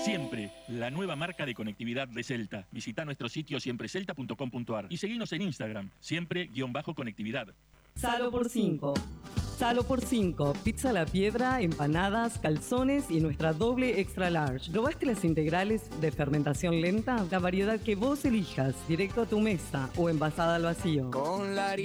Siempre, la nueva marca de conectividad de Celta. Visita nuestro sitio siemprecelta.com.ar y seguinos en Instagram, siempre_conectividad. Salo por 5. Salo por 5. Pizza a la piedra, empanadas, calzones y nuestra doble extra large. ¿Probaste las integrales de fermentación lenta? La variedad que vos elijas, directo a tu mesa o envasada al vacío. Con la